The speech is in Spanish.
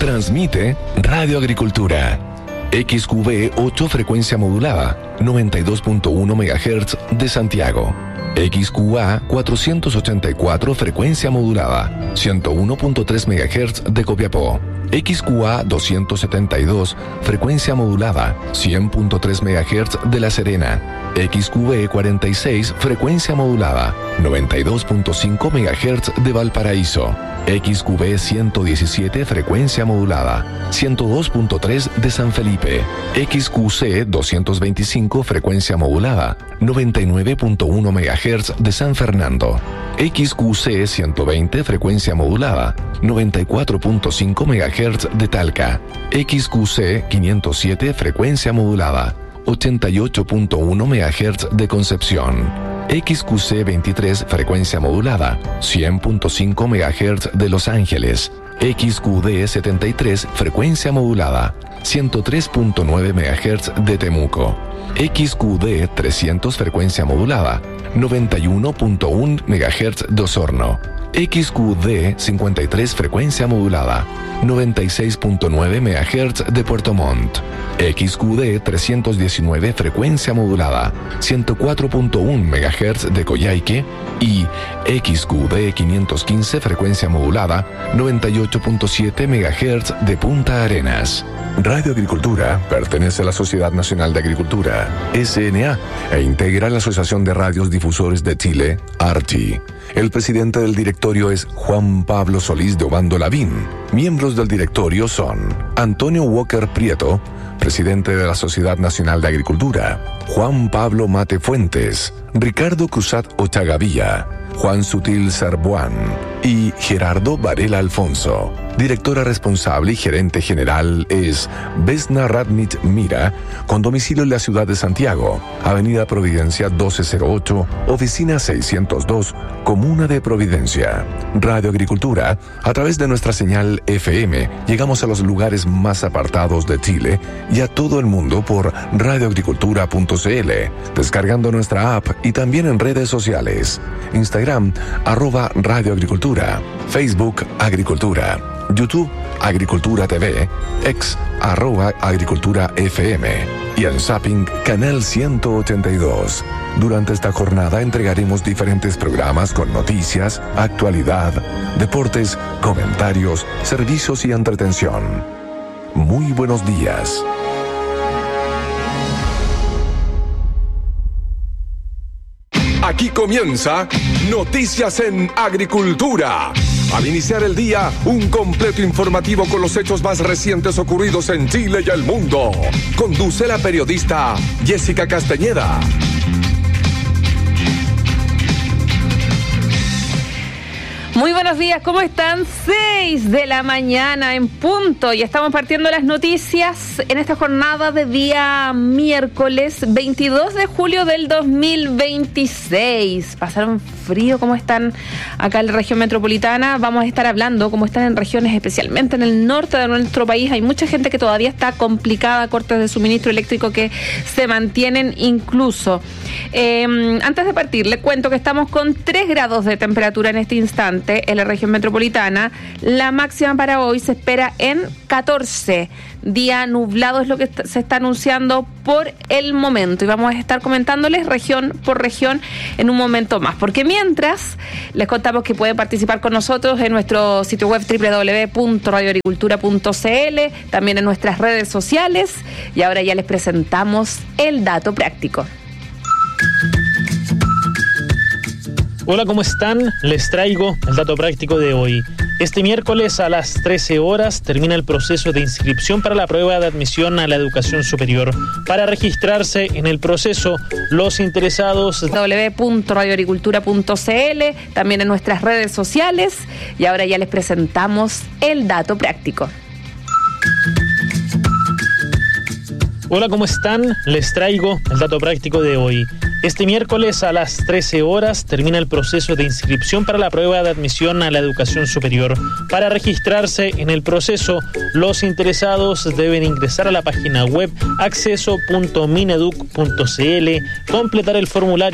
Transmite Radio Agricultura. XQB 8 frecuencia modulada, 92.1 MHz de Santiago. XQA 484 frecuencia modulada, 101.3 MHz de Copiapó. XQA 272 frecuencia modulada, 100.3 MHz de La Serena. XQB 46 frecuencia modulada, 92.5 MHz de Valparaíso. XQB 117 frecuencia modulada, 102.3 de San Felipe. XQC 225 frecuencia modulada, 99.1 MHz de San Fernando. XQC 120 frecuencia modulada, 94.5 MHz de Talca. XQC 507 frecuencia modulada, 88.1 MHz de Concepción. XQC 23 frecuencia modulada, 100.5 MHz de Los Ángeles. XQD 73 frecuencia modulada, 103.9 MHz de Temuco. XQD 300 frecuencia modulada, 91.1 MHz de Osorno. XQD 53 frecuencia modulada, 96.9 MHz de Puerto Montt. XQD 319 frecuencia modulada, 104.1 MHz de Coyhaique y XQD 515 frecuencia modulada, 98.7 MHz de Punta Arenas. Radio Agricultura pertenece a la Sociedad Nacional de Agricultura, SNA, e integra la Asociación de Radios Difusores de Chile, ARCHI. El presidente del directorio es Juan Pablo Solís de Obando Lavín. Miembros del directorio son Antonio Walker Prieto, presidente de la Sociedad Nacional de Agricultura; Juan Pablo Mate Fuentes; Ricardo Cruzat Ochagavía; Juan Sutil Sarbuán y Gerardo Varela Alfonso. Directora responsable y gerente general es Vesna Radnich Mira, con domicilio en la ciudad de Santiago, Avenida Providencia 1208, Oficina 602, Comuna de Providencia. Radio Agricultura, a través de nuestra señal FM, llegamos a los lugares más apartados de Chile y a todo el mundo por radioagricultura.cl, descargando nuestra app y también en redes sociales. Instagram, @radioagricultura, Facebook, Agricultura, YouTube, Agricultura TV, X, @Agricultura FM y en Zapping, Canal 182. Durante esta jornada entregaremos diferentes programas con noticias, actualidad, deportes, comentarios, servicios y entretención. Muy buenos días. Aquí comienza Noticias en Agricultura. Al iniciar el día, un completo informativo con los hechos más recientes ocurridos en Chile y el mundo. Conduce la periodista Jessica Castañeda. Muy buenos días, ¿cómo están? 6 de la mañana en punto. Y estamos partiendo las noticias en esta jornada de día miércoles 22 de julio del 2026. Pasaron frío, ¿cómo están acá en la región metropolitana? Vamos a estar hablando cómo están en regiones, especialmente en el norte de nuestro país. Hay mucha gente que todavía está complicada, cortes de suministro eléctrico que se mantienen incluso. Antes de partir, les cuento que estamos con 3 grados de temperatura en este instante en la región metropolitana. La máxima para hoy se espera en 14. Día nublado es lo que se está anunciando por el momento. Y vamos a estar comentándoles región por región en un momento más. Porque mientras, les contamos que pueden participar con nosotros en nuestro sitio web www.radioagricultura.cl, también en nuestras redes sociales. Y ahora ya les presentamos el dato práctico. Hola, ¿cómo están? Les traigo el dato práctico de hoy. Este miércoles a las 13 horas termina el proceso de inscripción para la prueba de admisión a la educación superior. Para registrarse en el proceso, los interesados www.radioagricultura.cl, también en nuestras redes sociales. Y ahora ya les presentamos el dato práctico. Hola, ¿cómo están? Les traigo el dato práctico de hoy. Este miércoles a las 13 horas termina el proceso de inscripción para la prueba de admisión a la educación superior. Para registrarse en el proceso, los interesados deben ingresar a la página web acceso.mineduc.cl, completar el formulario